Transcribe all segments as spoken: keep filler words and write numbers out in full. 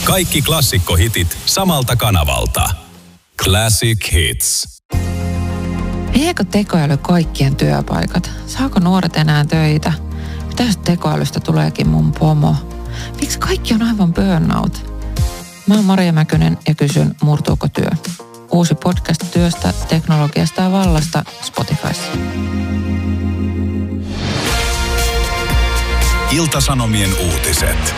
Kaikki klassikkohitit samalta kanavalta. Classic Hits. Viekö tekoäly kaikkien työpaikat? Saako nuoret enää töitä? Mitä jos tekoälystä tuleekin mun pomo? Miksi kaikki on aivan burnout? Mä oon Maria Mäkynen ja kysyn, murtuuko työ? Uusi podcast työstä, teknologiasta ja vallasta Spotifyssa. Ilta-Sanomien uutiset.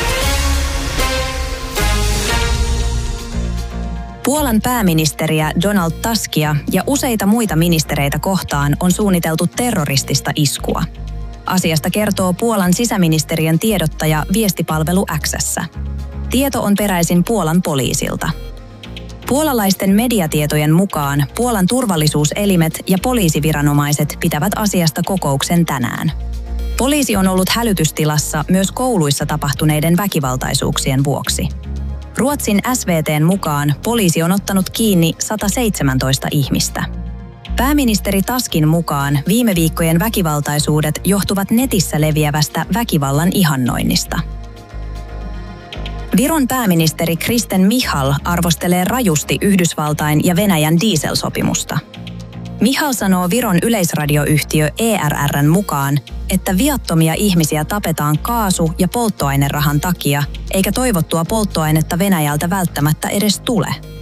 Puolan pääministeriä Donald Tuskia ja useita muita ministereitä kohtaan on suunniteltu terroristista iskua. Asiasta kertoo Puolan sisäministeriön tiedottaja viestipalvelu X:ssä. Tieto on peräisin Puolan poliisilta. Puolalaisten mediatietojen mukaan Puolan turvallisuuselimet ja poliisiviranomaiset pitävät asiasta kokouksen tänään. Poliisi on ollut hälytystilassa myös kouluissa tapahtuneiden väkivaltaisuuksien vuoksi. Ruotsin S V T:n mukaan poliisi on ottanut kiinni sata seitsemäntoista ihmistä. Pääministeri Tuskin mukaan viime viikkojen väkivaltaisuudet johtuvat netissä leviävästä väkivallan ihannoinnista. Viron pääministeri Kristen Michal arvostelee rajusti Yhdysvaltain ja Venäjän dieselsopimusta. Michal sanoo Viron yleisradioyhtiö E R R:n mukaan, että viattomia ihmisiä tapetaan kaasu- ja polttoainerahan takia, eikä toivottua polttoainetta Venäjältä välttämättä edes tule.